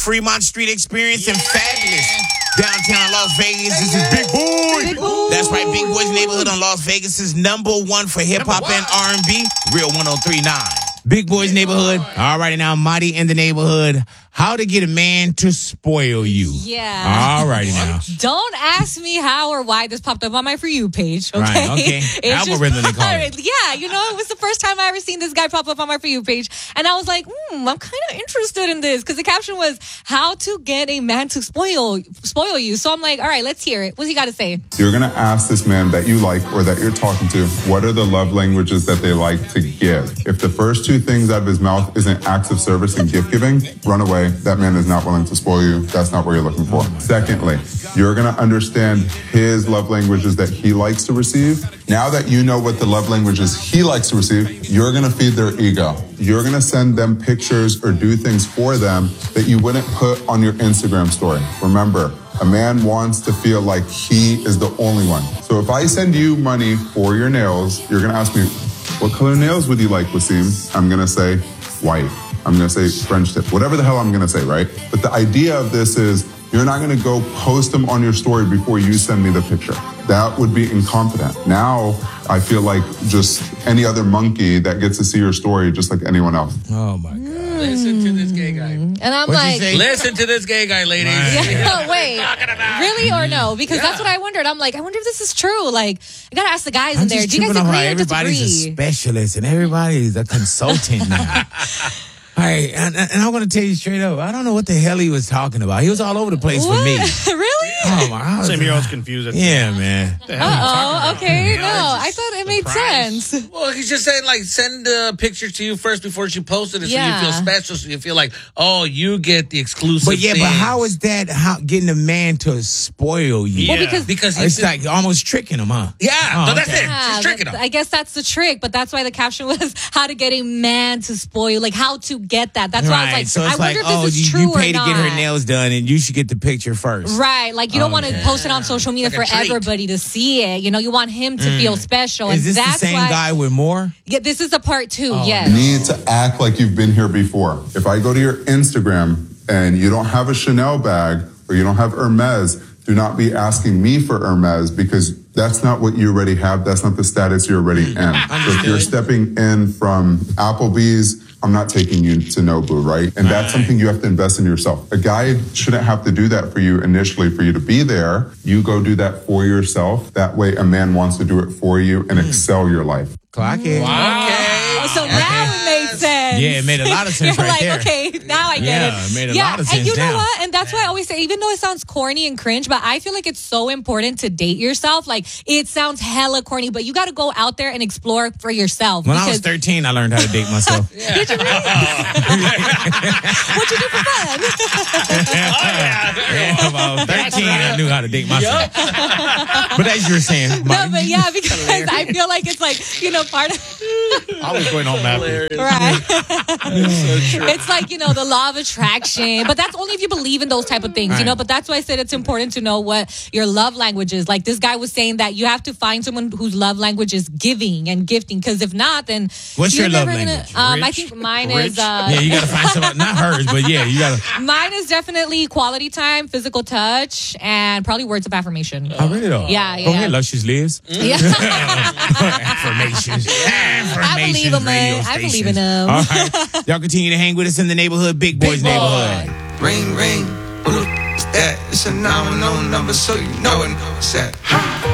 Fremont Street Experience and Fabulous. Downtown Las Vegas. This is Big Boy. Big Boy. That's right, Big Boy's Neighborhood on Las Vegas' #1 for hip-hop and R&B. Real 103.9. Big Boy's Neighborhood. All righty now, Mighty in the Neighborhood. How to get a man to spoil you. Yeah. All righty now. Don't ask me how or why this popped up on my For You page, okay? Right, okay. It's Algorithm, they call it. Yeah, it was the first time I ever seen this guy pop up on my For You page. And I was like, I'm kind of interested in this. Because the caption was, how to get a man to spoil you. So I'm like, all right, let's hear it. What's he got to say? You're going to ask this man that you like or that you're talking to, what are the love languages that they like to give? If the first two things out of his mouth isn't acts of service and gift giving, run away. That man is not willing to spoil you. That's not what you're looking for. Secondly, you're going to understand his love languages that he likes to receive. Now that you know what the love languages he likes to receive, you're going to feed their ego. You're going to send them pictures or do things for them that you wouldn't put on your Instagram story. Remember, a man wants to feel like he is the only one. So if I send you money for your nails, you're going to ask me, what color nails would you like, Wasim? I'm going to say white. I'm going to say French tip, whatever the hell I'm going to say, right? But the idea of this is you're not going to go post them on your story before you send me the picture. That would be incompetent. Now, I feel like just any other monkey that gets to see your story just like anyone else. Oh, my God. Listen to this gay guy. And I'm What'd like, you say? Listen to this gay guy, ladies. yeah, wait, really or no? Because that's what I wondered. I'm like, I wonder if this is true. Like, I gotta ask the guys in there. Do you guys agree or everybody's disagree? a specialist and everybody's a consultant now. All right, and I'm going to tell you straight up, I don't know what the hell he was talking about. He was all over the place for me. Really? Oh, my God. Same here, I was confused. Yeah, man. Okay. No, I thought it made sense. Well, he's just saying, like, send a picture to you first before she posted it so Yeah. you feel special, so you feel like, oh, you get the exclusive But yeah, things. but how is that getting a man to spoil you? Well, Because It's he's like almost tricking him, huh? yeah, Oh, no, that's okay. it. She's tricking him. I guess that's the trick, but that's why the caption was how to get a man to spoil, like how to get that. That's why I was like, so I it's wonder like, if this is you true pay or to not. get her nails done, and you should get the picture first. Right, like you don't want to post it on social media Like for a treat. everybody to see it. You want him to feel special. Is and this the that's same why, guy with more? Yeah, this is a part 2, You yes. need to act like you've been here before. If I go to your Instagram and you don't have a Chanel bag or you don't have Hermes, do not be asking me for Hermes because that's not what you already have. That's not the status you're already in. So if you're stepping in from Applebee's, I'm not taking you to Nobu, right? And that's something you have to invest in yourself. A guy shouldn't have to do that for you initially for you to be there. You go do that for yourself. That way a man wants to do it for you and excel your life. Clock it. Oh, so now it made sense. Yeah, it made a lot of sense You're right like, there. okay, now I get it. Yeah, it made a lot of sense and you know now. what? And that's why I always say, even though it sounds corny and cringe, but I feel like it's so important to date yourself. Like, it sounds hella corny, but you got to go out there and explore for yourself. When I was 13, I learned how to date myself. Did you really? What'd you do for fun? Yeah, when I was 13, I knew how to date myself. But as you were saying, No, but yeah, because I feel like it's like, part of... I was going home happy. Right. It's like, the law of attraction. But that's only if you believe in those type of things, Right. But that's why I said it's important to know what your love language is. Like this guy was saying that you have to find someone whose love language is giving and gifting. Because if not, then What's you're your love never language? I think mine is yeah, you got to find somebody, not hers, but yeah, you got to. mine is definitely quality time, physical touch, and probably words of affirmation. Oh, really though? Yeah, yeah. Go ahead, Luscious Liz. Yeah. Affirmations. I believe him, man. I believe in him. All right. Y'all continue to hang with us in the neighborhood, Big Boy's Neighborhood. Ring, ring. Who the f- that? It's a 910 number, so you know it. What's that?